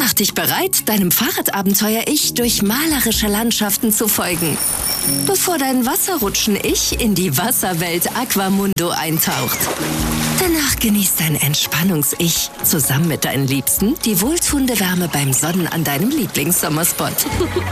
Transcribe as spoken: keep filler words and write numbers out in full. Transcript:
Mach dich bereit, deinem Fahrradabenteuer-Ich durch malerische Landschaften zu folgen, bevor dein Wasserrutschen-Ich in die Wasserwelt Aquamundo eintaucht. Danach genießt dein Entspannungs-Ich zusammen mit deinen Liebsten die wohltuende Wärme beim Sonnen an deinem Lieblingssommerspot.